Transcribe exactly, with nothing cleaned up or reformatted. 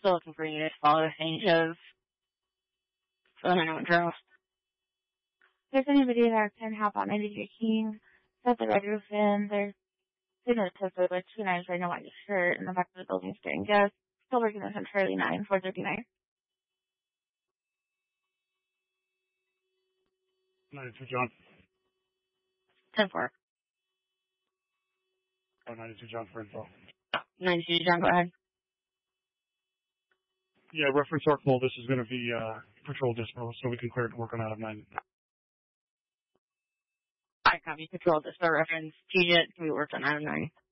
Still looking for you to follow the changes. So I don't draft. If there's anybody that can help out ninety-three King, set the red roof in, there's signal tested with two nines right now on your shirt, and the back of the building's getting gas. Still working this on Charlie nine, four thirty-nine. ninety-two John. ten four. Oh, ninety-two John for info. ninety-two, John, go ahead. Yeah, reference Arkville, this is going to be uh, patrol dispo, so we can clear it and work on out of nine. I copy control this for reference. T J, can we work on item nine?